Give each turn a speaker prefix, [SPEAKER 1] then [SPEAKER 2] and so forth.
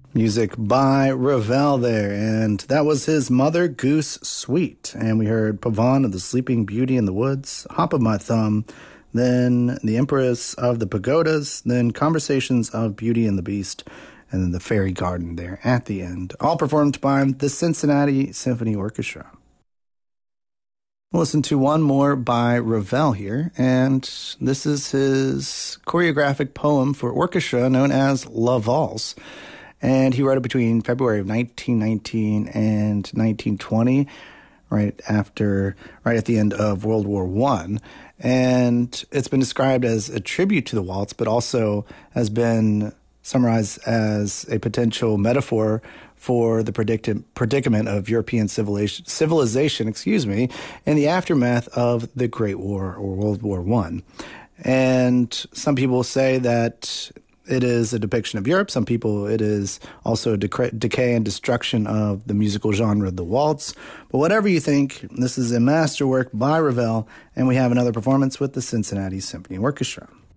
[SPEAKER 1] Music by Ravel there, and that was his Mother Goose Suite. And we heard Pavane of the Sleeping Beauty in the Woods, Hop of My Thumb, then The Empress of the Pagodas, then Conversations of Beauty and the Beast, and then The Fairy Garden there at the end, all performed by the Cincinnati Symphony Orchestra. We'll listen to one more by Ravel here, and this is his choreographic poem for orchestra known as La Valse. And he wrote it between February of 1919 and 1920, right at the end of World War I. And it's been described as a tribute to the waltz, but also has been summarized as a potential metaphor for the predicament of European civilization, in the aftermath of the Great War or World War I. And some people say that it is a depiction of Europe. Some people, it is also a decay and destruction of the musical genre, the waltz. But whatever you think, this is a masterwork by Ravel, and we have another performance with the Cincinnati Symphony Orchestra.